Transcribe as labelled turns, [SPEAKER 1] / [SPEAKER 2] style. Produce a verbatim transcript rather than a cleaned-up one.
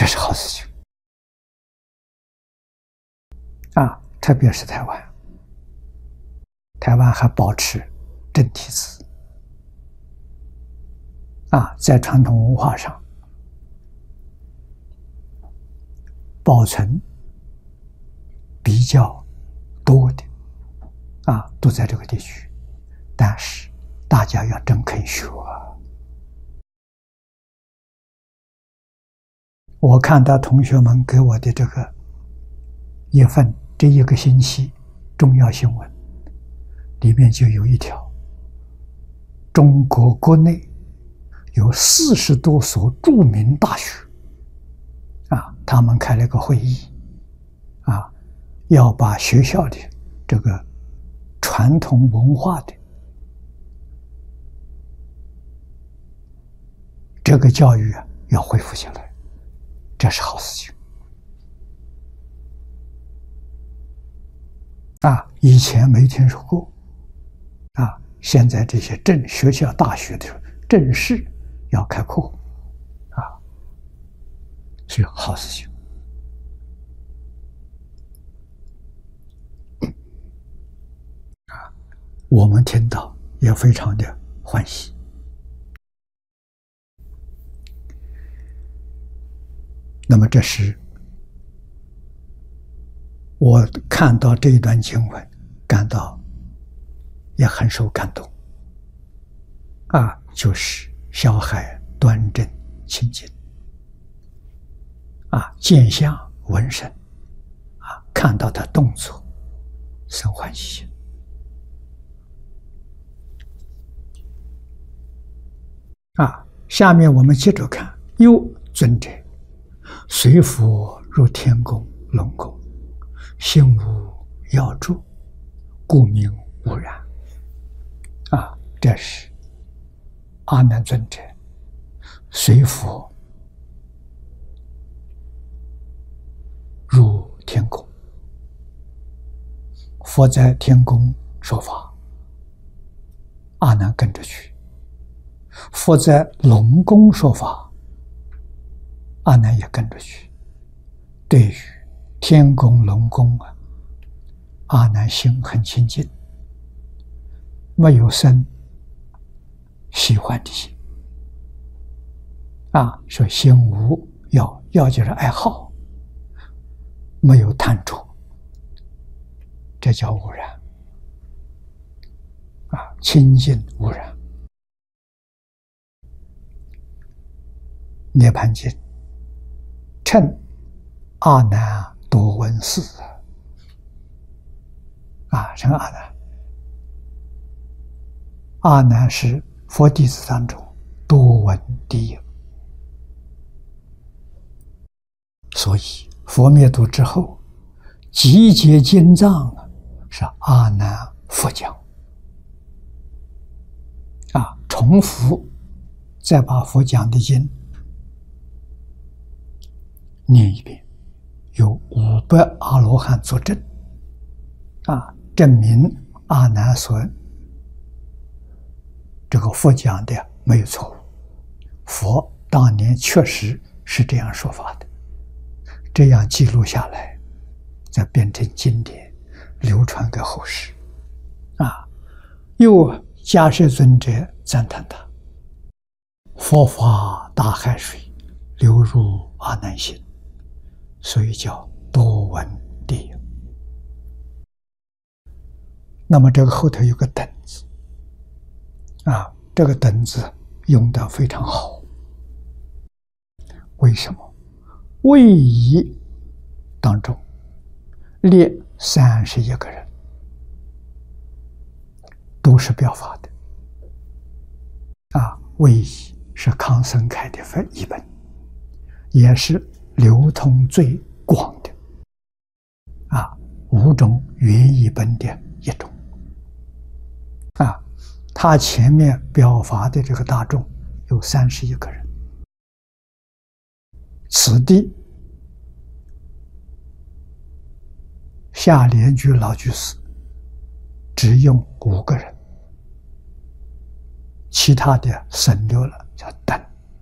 [SPEAKER 1] 这是好事情啊！特别是台湾，台湾还保持正体字啊，在传统文化上保存比较多的啊，都在这个地区。但是大家要真肯学啊！我看到同学们给我的这个一份这一个星期重要新闻，里面就有一条：中国国内有四十多所著名大学啊，他们开了个会议啊，要把学校的这个传统文化的这个教育啊，要恢复起来，这是好事情啊！以前没听说过啊，现在这些正学校、大学的正式要开课啊，是好事情啊！我们听到也非常的欢喜。那么这是我看到这一段经文，感到也很受感动啊，就是小孩端正清净啊，见相闻声啊，看到他动作生欢喜心啊。下面我们接着看，又尊者随佛入天宫龙宫，心无要住，故名无染啊。这是阿难尊者随佛入天宫，佛在天宫说法，阿难跟着去；佛在龙宫说法，阿难也跟着去。对于天宫龙宫啊，阿难心很清净，没有生喜欢的心啊，说心无要，要就是爱好，没有贪着，这叫无染啊，清净无染。涅盘经称阿难多闻事啊，称阿难，阿难是佛弟子当中多闻第一，所以佛灭度之后，集结经藏是阿难佛讲啊，重复再把佛讲的经念一遍，有五百阿罗汉作证啊，证明阿难所这个佛讲的没有错误，佛当年确实是这样说法的，这样记录下来，再变成经典，流传给后世啊。又迦叶尊者赞叹他：佛法大海水流入阿难心，所以叫多闻地。那么这个后头有个等字啊，这个等字用得非常好。为什么？位仪当中列三十一个人，都是表法的啊。位仪是康僧开的译本，也是流通最广的啊，五种原译本的一种啊。他前面表法的这个大众有三十一个人，此地下莲居老居士只用五个人，其他的省略了，叫等。